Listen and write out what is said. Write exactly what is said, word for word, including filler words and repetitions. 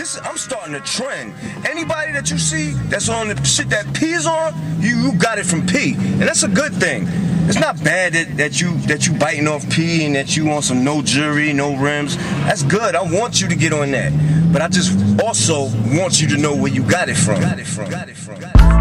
this, I'm starting a trend. Anybody that you see that's on the shit that P is on, you, you got it from P. And that's a good thing. It's not bad that, that you that you biting off P and that you on some no jury, no rims. That's good. I want you to get on that. But I just also want you to know where you got it from. Got it from. Got it from. Got it from.